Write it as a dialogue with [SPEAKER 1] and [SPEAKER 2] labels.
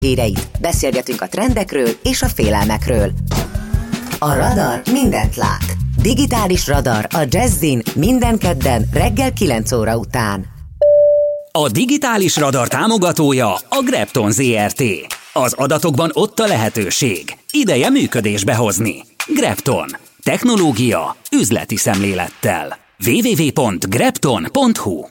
[SPEAKER 1] híreit, beszélgetünk a trendekről és a félelmekről. A Radar mindent lát. Digitális radar a Jazzin minden kedden reggel 9 óra után.
[SPEAKER 2] A Digitális Radar támogatója a Grepton ZRT. Az adatokban ott a lehetőség. Ideje működésbe hozni. Grepton. Technológia üzleti szemlélettel. www.grepton.hu